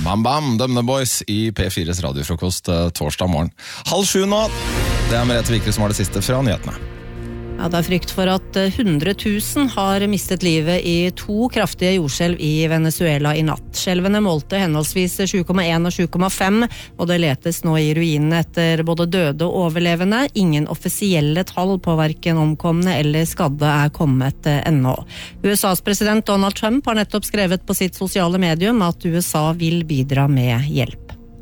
Bam Bam, Dømne Boys i P4s radiofrokost torsdag morgen. 6:30 nå. Det Merete Vikre som har det siste fra nyhetene. Ja, det frykt for at 100 000 har mistet livet i 2 kraftige jordskjelv i Venezuela i natt. Skjelvene målte henholdsvis 7,1 og 7,5, og det letes nå i ruinene etter både døde og overlevende. Ingen offisielle tall på hverken omkomne eller skadde kommet ennå. USAs president Donald Trump har nettopp skrevet på sitt sosiale medium at USA vil bidra med hjelp.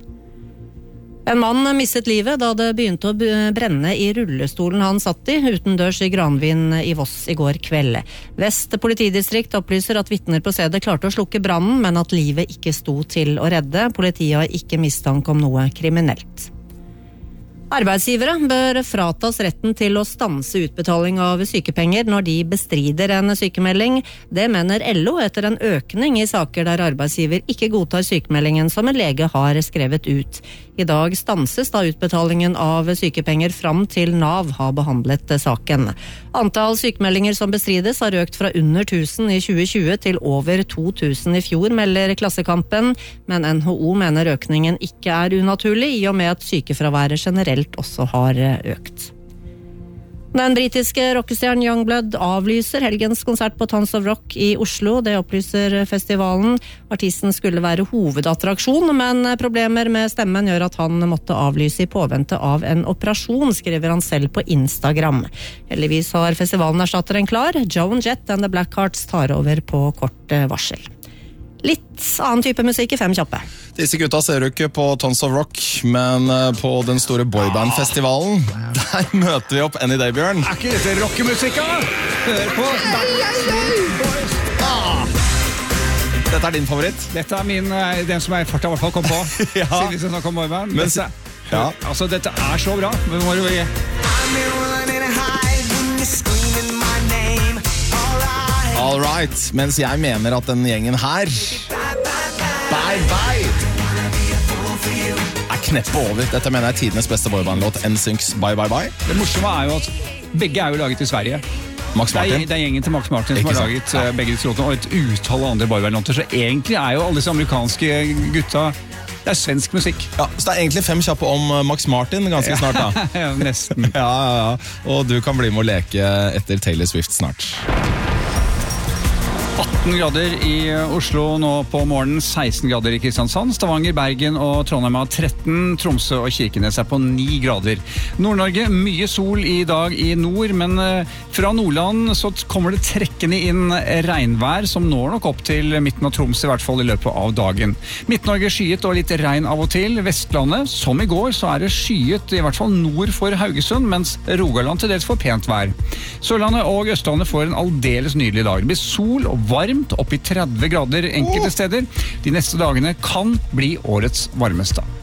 En mann mistet livet da det begynte å brenne i rullestolen han satt i, utendørs i Granvin i Voss i går kveld. Vest politidistrikt opplyser at vitner på stedet klarte å slukke brannen, men at livet ikke sto til å redde. Politiet har ikke mistanke om noe kriminelt. Arbeidsgivere bør fratas retten til å stanse utbetaling av sykepenger når de bestrider en sykemelding. Det mener LO etter en økning i saker der arbeidsgiver ikke godtar sykemeldingen som en lege har skrevet ut. I dag stanses da utbetalingen av sykepenger fram til NAV har behandlet saken. Antall sykemeldinger som bestrides har økt fra under 1000 i 2020 til over 2000 i fjor, melder Klassekampen, men NHO mener økningen ikke unaturlig i og med at sykefraværet generelt også har økt. Den britiske rockestjernen Youngblood avlyser helgens konsert på Tons of Rock i Oslo. Det opplyser festivalen. Artisten skulle være hovedattraksjon, men problemer med stemmen gjør at han måtte avlyse i påvente av en operasjon, skriver han selv på Instagram. Heldigvis har festivalen erstatteren klar. Joan Jett and the Blackhearts tar over på kort varsel. Litt annen type musikk i 5 kjappe. Disse gutta ser du ikke på Tons of Rock, men på den store boybandfestivalen, der møter vi opp Any Day, Bjørn. Ikke dette rockemusikk, da? Hør på Boys. Dette din favoritt? Dette min, den som jeg i hvert fall kom på. Ja. Siden vi snakker om boyband. Men, dette, ja. Altså, dette så bra. Men må jo... All right, mens jeg mener at den gjengen her Bye Bye kneppet over. Dette mener jeg tidenes beste boybandlåt, NSYNCs Bye Bye Bye. Det morsomme jo at begge jo laget i Sverige. Max Martin. Det gjengen til Max Martin som har laget begge disse låtene, og et utall av andre boybandlåter, så egentlig jo alle disse amerikanske gutta, det svensk musikk. Ja, så det egentlig 5 kjappe om Max Martin ganske snart da. Ja, nesten. Ja. Og du kan bli med å leke etter Taylor Swift snart. 18 grader i Oslo nå på morgenen, 16 grader i Kristiansand, Stavanger, Bergen og Trondheim har 13, Tromsø og Kirkenes på 9 grader. Nord-Norge, mye sol i dag i nord, men fra Nordland så kommer det trekkende inn regnvær som når nok opp til midten av Troms, i hvert fall i løpet av dagen. Midt-Norge skyet og litt regn av og til. Vestlandet, som i går, så det skyet i hvert fall nord for Haugesund, mens Rogaland til dels får pent vær. Sørlandet og Østlandet får en aldeles nydelig dag. Det blir sol og varmt, opp i 30 grader enkelte steder. De neste dagene kan bli årets varmeste.